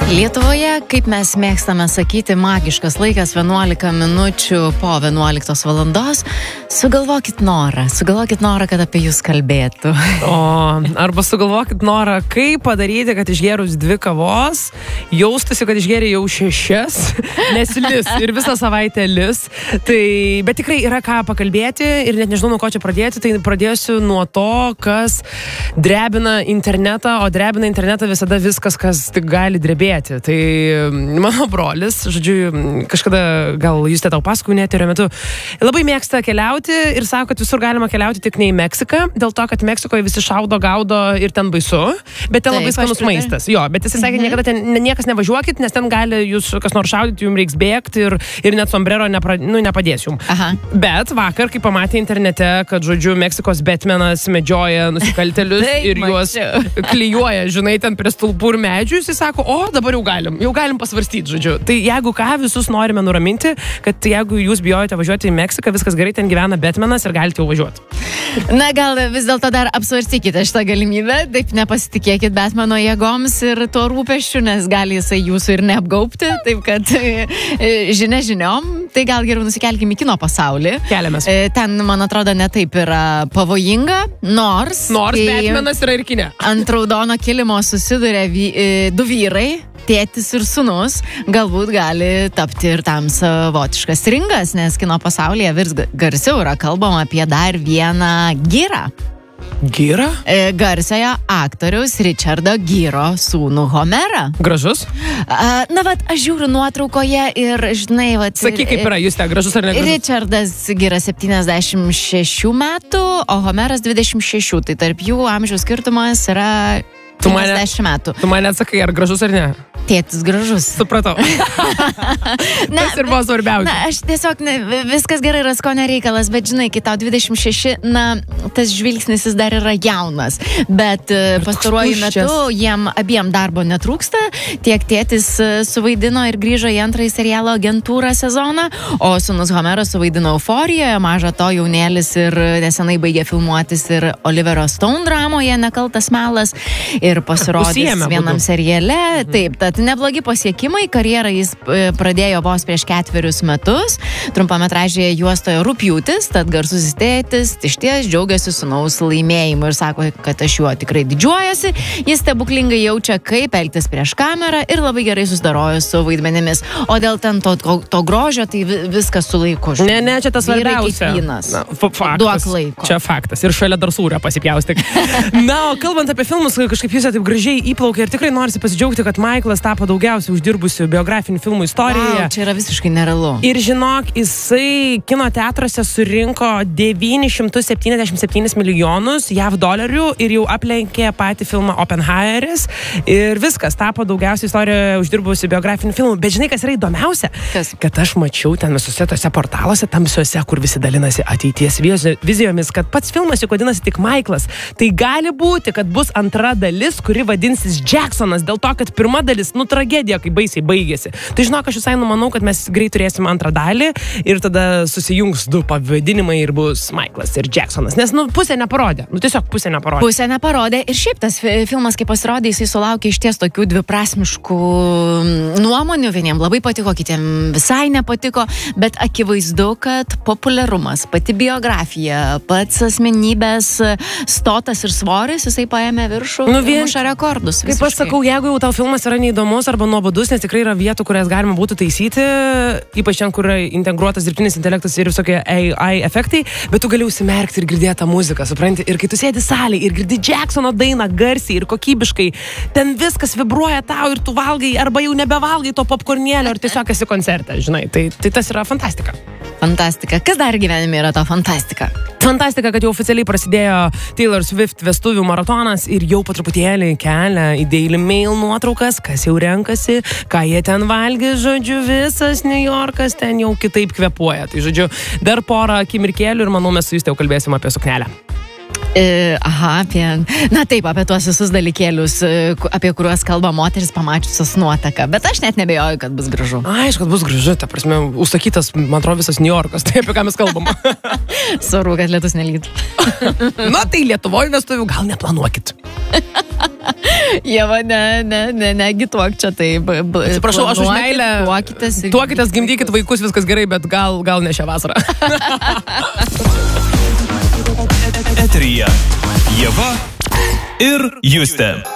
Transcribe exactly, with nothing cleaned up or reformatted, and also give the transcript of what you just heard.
Lietuvoje, kaip mes mėgstame sakyti, magiškas laikas vienuolika minučių po vienuoliktos valandos. Sugalvokit norą, sugalvokit norą, kad apie jūs kalbėtų. O, arba sugalvokit norą, kaip padaryti, kad išgėrus dvi kavos, jaustusi, kad išgėrė jau šešias, nes lis ir visą savaitę lis. Tai, bet tikrai yra ką pakalbėti ir net nežinau, nuo ko čia pradėti, tai pradėsiu nuo to, kas drebina internetą, o drebina internetą visada viskas, kas tik gali drebėti. Tai mano brolis, žodžiu, kažkada gal jūs te tau pasakau neterio metu, labai mėgsta keliauti ir sako, kad visur galima keliauti, tik ne į Meksiką, dėl to, kad Meksikoje visi šaudo, gaudo ir ten baisu, bet ten labai skanus maistas. Jo, bet jis sakė, niekada ten niekas nevažiuokit, nes ten gali jūs kas nors šaudyti, jums reiks bėgti ir, ir net sombrero nepra, nu, nepadės jums. Aha. Bet vakar, kai pamatė internete, kad, žodžiu, Meksikos Batmanas medžioja nusikaltelius ir juos klijuoja, žinai, ten prie stulpų ir medžių, jis sako, o, dabar jau galim, jau galim pasvarstyti, žodžiu. Tai jeigu ką, visus norime nuraminti, kad jeigu jūs bijojate važiuoti į Meksiką, viskas gerai, ten gyvena Batmanas ir galite jau važiuoti. Na, gal vis dėlto dar apsvarstykite šitą galimybę, taip nepasitikėkit Batmano jėgoms ir tuo rūpesčiu, nes gali jisai jūsų ir neapgaubti, taip kad žinia žiniom, tai gal geriau nusikelkime į kino pasaulį. Keliamės. Ten, man atrodo, netaip yra pavojinga, nors... Nors Batmanas yra ir kine. Ant raudono kilimo susiduria vy, du vyrai, tėtis ir sūnus, galbūt gali tapti ir tam savotiškas ringas, nes kino pasaulyje vis garsiau yra kalbama apie dar vieną Gyrą. Gyrą? E, garsiojo aktoriaus Richardo Gyro sūnų Homerą. Gražus? A, na, vat, aš žiūriu nuotraukoje ir, žinai, vat... Sakyk, kaip yra, jūs te gražus ar negražus? Richardas Gyras septyniasdešimt šešių metų, o Homeras dvidešimt šešių, tai tarp jų amžiaus skirtumas yra penkiasdešimt metų. Tu mane atsakai, ar gražus ar ne? Tėtis gražus. Supratau. na, tas ir buvo svarbiausia. Na, aš tiesiog, ne, viskas gerai yra skonio reikalas, bet žinai, kai tau dvidešimt šeši, na, tas žvilgsnis jis dar yra jaunas. Bet ir pastaruoju metu jiem abiem darbo netrūksta. Tiek tėtis suvaidino ir grįžo į antrąjį serialo Agentūrą sezoną, o sūnus Homeras suvaidino Euforijoje, maža to jaunėlis ir nesenai baigė filmuotis ir Oliverio Stone dramoje Nekaltas melas ir pasirodys Užsiėmė, vienam būdu. seriale. Mhm. Taip, tad neblogi pasiekimai, karjerą jis pradėjo vos prieš ketverius metus, trumpametražėje juostoje Rugpjūtis, tad garsusis tėtis išties džiaugiasi sūnaus laimėjimu ir sako, kad aš juo tikrai didžiuojasi, jis stebuklingai jaučia, kaip elgtis prieš kamerą ir labai gerai susidarojo su vaidmenimis. O dėl ten to, to, to grožio, tai viskas su laiku. Ne, ne, čia tas svarbiausia. Na, faktas. Duok laiko. Čia faktas. Ir šalia dar sūrio pasipjaustyk. Na, o kalbant apie filmus, kažkaip jis taip gražiai įplaukė ir tikrai norisi pasidžiaugti, kad Michaelas tapo daugiausiai uždirbusių biografinių filmų istorijoje. Wow, čia yra visiškai nerealu. Ir žinok, jisai kino teatruose surinko devynis šimtus septyniasdešimt septynis milijonus jav dolerių ir jau aplenkė patį filmą Oppenheimeris. Ir viskas, tapo daugiausiai istorijoje uždirbusių biografinių filmų. Bet žinai, kas yra įdomiausia? Kas? Kad aš mačiau ten visuose tose portaluose, tamsiuose, kur visi dalinasi ateities vizijomis, kad pats filmas juk vadinasi tik Michaelas. Tai gali būti, kad bus antra dalis, kuri vadinsis Jacksonas, dėl to, kad pirma dalis, nu, tragedija, kai baisiai baigėsi. Tai žinok, aš visai numanau, kad mes greit turėsim antrą dalį ir tada susijungs du pavadinimai ir bus Michaelas ir Jacksonas. Nes, nu, pusė neparodė. Nu, tiesiog pusė neparodė. Pusė neparodė. Ir šiaip tas filmas, kai pasirodė, jisai sulaukė išties tokių dviprasmiškų nuomonių. Vieniem labai patiko, kitiem visai nepatiko, bet akivaizdu, kad populiarumas, pati biografija, pats asmenybės stotas ir svoris, jisai paėmė viršų, nu, vien muša rekordus. Kaip aš sakau, jeigu jau tau filmas yra neįdomus arba nuobodus, nes tikrai yra vietų, kurias galima būtų taisyti, ypač ten, kur yra integruotas dirbtinis intelektas ir visokie A I efektai, bet tu gali užsimerkti ir girdėti tą muziką, supranti, ir kai tu sėdi salėje ir girdi Jacksono dainą garsiai ir kokybiškai, ten viskas vibruoja tau ir tu valgai arba jau nebevalgai to popkornėlio ir tiesiog esi koncerte, žinai, tai, tai tas yra fantastika. Fantastika. Kas dar gyvenime yra ta fantastika? Fantastika, kad jau oficialiai prasidėjo Taylor Swift vestuvių maratonas ir jau po truputėlį kelia į Daily Mail nuotraukas, kas jau renkasi, ką jie ten valgė, žodžiu, visas New Yorkas ten jau kitaip kvepuoja. Tai, žodžiu, dar porą akimirkėlių ir manau, mes su jūs jau kalbėsim apie suknelę. E, aha, apie, na taip, apie tuos visus dalykėlius, apie kuriuos kalba moteris pamačiusios nuotaką. Bet aš net nebejoju, kad bus gražu. Aišku, kad bus gražu, ta prasme, užsakytas, man atrodo, visas New Yorkas, tai apie ką mes kalbam. Svarbu, kad lietus nelytų. Na tai Lietuvoje vestuvių gal neplanuokit. Jeva, ne, ne, ne, negituok čia taip. Atsiprašau, aš už meilę. Tuokitės. Tuokitės, gimdykit vaikus, viskas gerai, bet gal, gal ne šią vasarą. Eteryje Ieva ir Justė.